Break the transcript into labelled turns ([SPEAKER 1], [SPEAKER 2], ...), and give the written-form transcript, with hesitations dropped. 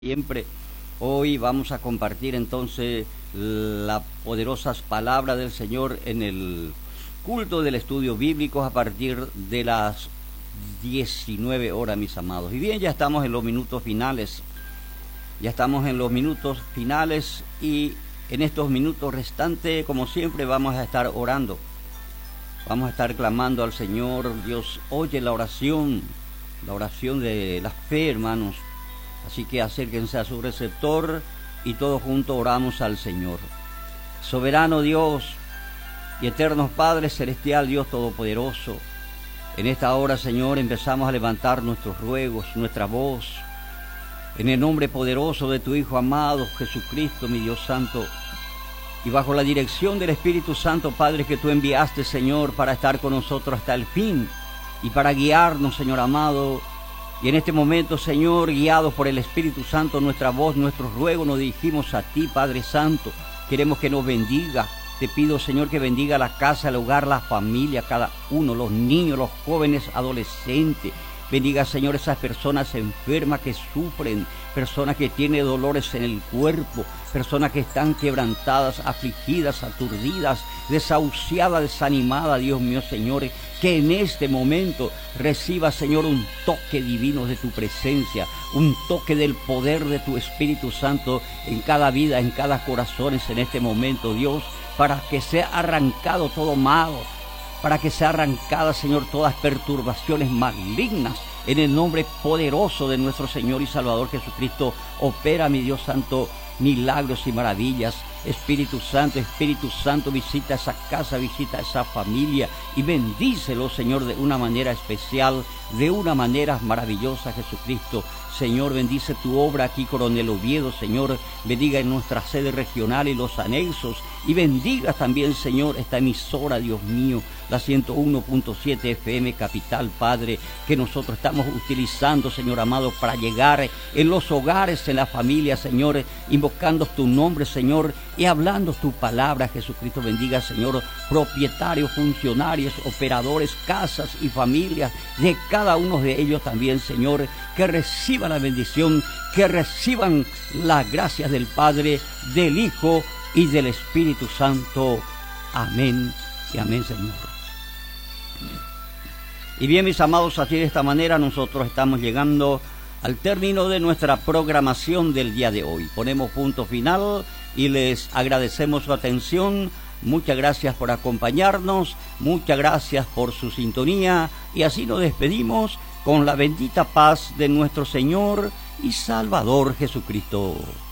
[SPEAKER 1] Siempre. Hoy vamos a compartir entonces las poderosas palabras del Señor en el culto del estudio bíblico a partir de las 19 horas, mis amados. Y bien, ya estamos en los minutos finales. Y en estos minutos restantes, como siempre, vamos a estar orando. Vamos a estar clamando al Señor. Dios oye la oración de la fe, hermanos. Así que acérquense a su receptor y todos juntos oramos al Señor. Soberano Dios y eterno Padre celestial, Dios todopoderoso, en esta hora, Señor, empezamos a levantar nuestros ruegos, nuestra voz, en el nombre poderoso de tu Hijo amado, Jesucristo, mi Dios santo, y bajo la dirección del Espíritu Santo, Padre, que tú enviaste, Señor, para estar con nosotros hasta el fin y para guiarnos, Señor amado. Y en este momento, Señor, guiados por el Espíritu Santo, nuestra voz, nuestros ruegos, nos dirigimos a ti, Padre Santo. Queremos que nos bendiga. Te pido, Señor, que bendiga la casa, el hogar, la familia, cada uno, los niños, los jóvenes, adolescentes. Bendiga, Señor, esas personas enfermas que sufren, personas que tienen dolores en el cuerpo, personas que están quebrantadas, afligidas, aturdidas, desahuciadas, desanimadas, Dios mío, Señor, que en este momento reciba, Señor, un toque divino de tu presencia, un toque del poder de tu Espíritu Santo en cada vida, en cada corazón en este momento, Dios, para que sea arrancado todo mal, para que sea arrancada, Señor, todas perturbaciones malignas. En el nombre poderoso de nuestro Señor y Salvador Jesucristo, opera, mi Dios santo, milagros y maravillas. Espíritu Santo, visita esa casa, visita esa familia y bendícelo, Señor, de una manera especial, de una manera maravillosa, Jesucristo. Señor, bendice tu obra aquí, Coronel Oviedo, Señor, bendiga en nuestra sede regional y los anexos, y bendiga también, Señor, esta emisora, Dios mío, la 101.7 FM Capital, Padre, que nosotros estamos utilizando, Señor amado, para llegar en los hogares, en la familia, Señor, invocando tu nombre, Señor, y hablando tu palabra. Jesucristo, bendiga, Señor, propietarios, funcionarios, operadores, casas y familias de cada uno de ellos también, Señor, que reciban la bendición, que reciban las gracias del Padre, del Hijo y del Espíritu Santo. Amén y amén, Señor. Y bien, mis amados, así de esta manera nosotros estamos llegando al término de nuestra programación del día de hoy. Ponemos punto final y les agradecemos su atención. Muchas gracias por acompañarnos, muchas gracias por su sintonía, y así nos despedimos con la bendita paz de nuestro Señor y Salvador Jesucristo.